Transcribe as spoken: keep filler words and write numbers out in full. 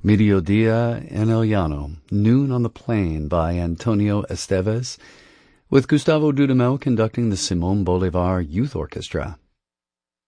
Mediodía en el Llano, Noon on the Plain by Antonio Esteves, with Gustavo Dudamel conducting the Simón Bolívar Youth Orchestra.